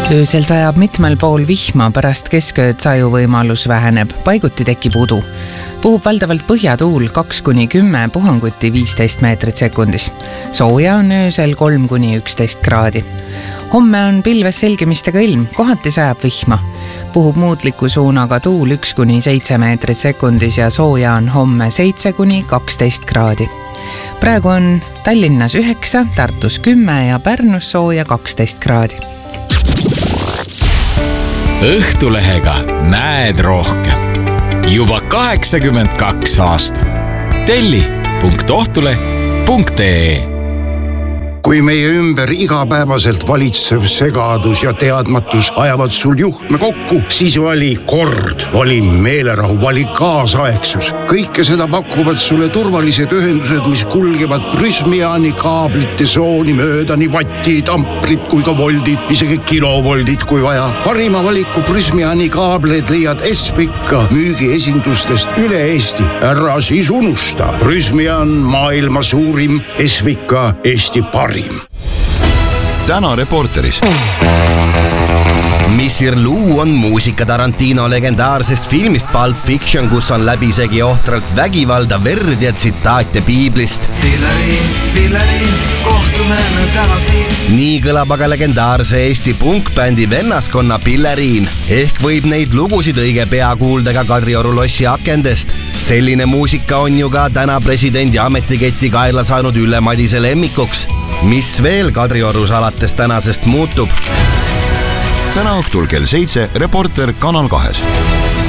Öösel sajab mitmel pool vihma, pärast keskööd sajuvõimalus väheneb, paiguti tekib udu. Puhub valdavalt põhjatuul 2-10, puhanguti 15 meetrit sekundis. Sooja on öösel 3-11 kraadi. Homme on pilves selgimistega ilm, kohati sajab vihma. Puhub muutliku suunaga tuul 1-7 meetrit sekundis ja sooja on homme 7-12 kraadi. Praegu on Tallinnas 9, Tartus 10 ja Pärnus sooja 12 kraadi. Õhtulehega näed rohkem. Juba 82 aastat. telli.ohtuleh.ee. Kui meie ümber igapäevaselt valitsev segadus ja teadmatus ajavad sul juhtme kokku, siis vali kord, vali meelerahu, vali kaasaegsus. Kõike seda pakuvad sulle turvalised ühendused, mis kulgevad Prysmiani kaablite sooni mööda, nii vattid, amprid kui ka voldid, isegi kilovoldid kui vaja. Parima valiku Prysmiani kaableid leiad Espika müügiesindustest üle Eesti. Ära siis unusta. Prysmian maailma suurim, Espika Eesti parim. Täna Reporteris. Missir Lou on muusika Tarantino legendaarsest filmist Pulp Fiction, kus on läbisegi ohtralt vägivalda, verd ja tsitaate piiblist. Pilleriin, kohtume me täna siin. Nii kõlab aga legendaarse Eesti punkbändi vennaskonna Pilleriin. Ehk võib neid lugusid õige pea kuulda ka Kadrioru lossi akendest. Selline muusika on ju ka täna presidendi ametiketti kaela saanud Ülle Madise lemmikuks. Mis veel Kadriorus alates tänasest muutub? Täna õhtul kell 7 Reporter Kanal 2.